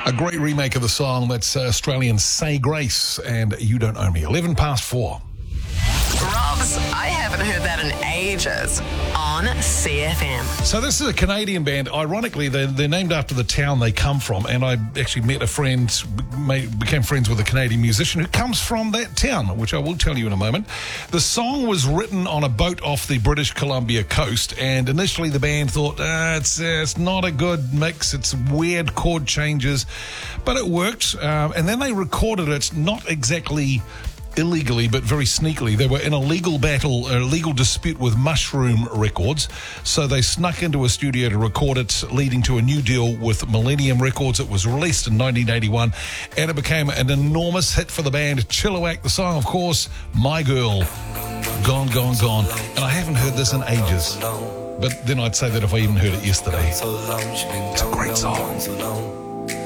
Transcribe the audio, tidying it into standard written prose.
A great remake of the song. That's Australian Say Grace and You Don't Own Me. 11 past 4. Robs, I haven't heard that in ages on CFM. So this is a Canadian band. Ironically, they're named after the town they come from, and I actually met a friend, became friends with a Canadian musician who comes from that town, which I will tell you in a moment. The song was written on a boat off the British Columbia coast, and initially the band thought, it's not a good mix, it's weird chord changes, but it worked, and then they recorded it, not exactly illegally, but very sneakily. They were in a legal dispute with Mushroom Records, so they snuck into a studio to record it, leading to a new deal with Millennium Records. It was released in 1981, and it became an enormous hit for the band. Chilliwack, the song, of course, My Girl, Gone, Gone, Gone. And I haven't heard this in ages, but then I'd say that if I even heard it yesterday. It's a great song.